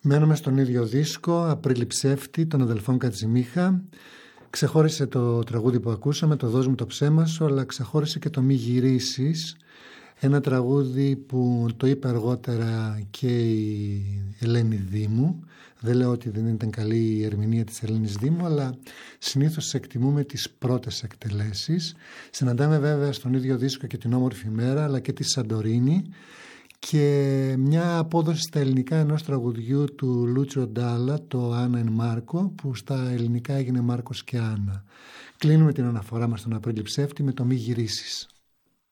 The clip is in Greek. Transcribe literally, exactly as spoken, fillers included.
Μένουμε στον ίδιο δίσκο, Απρίλη ψεύτη, των αδελφών Κατζημίχα. Ξεχώρισε το τραγούδι που ακούσαμε, το «Δώσ' μου το ψέμα σου», αλλά ξεχώρισε και το «Μη γυρίσεις», ένα τραγούδι που το είπε αργότερα και η Ελένη Δήμου. Δεν λέω ότι δεν ήταν καλή η ερμηνεία της Ελένης Δήμου, αλλά συνήθως εκτιμούμε τις πρώτες εκτελέσεις. Συναντάμε βέβαια στον ίδιο δίσκο και την Όμορφη Μέρα, αλλά και τη Σαντορίνη, και μια απόδοση στα ελληνικά ενός τραγουδιού του Λούτσιο Ντάλα, το «Άννα εν Μάρκο», που στα ελληνικά έγινε Μάρκος και Άννα. Κλείνουμε την αναφορά μας στον Απρίλη ψεύτη με το «Μη γυρίσεις».